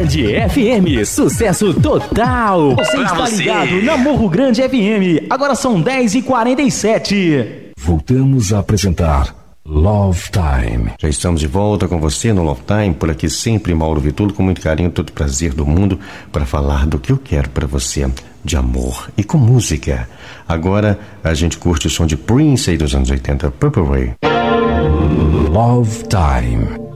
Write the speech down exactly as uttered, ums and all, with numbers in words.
Grande F M, sucesso total. Você Pra está você. ligado na Morro Grande F M. Agora são dez e quarenta e sete. Voltamos a apresentar Love Time. Já estamos de volta com você no Love Time, por aqui sempre Mauro Vitulo, com muito carinho, todo prazer do mundo, para falar do que eu quero para você, de amor e com música. Agora a gente curte o som de Prince aí dos anos oitenta, Purple Rain. Love Time.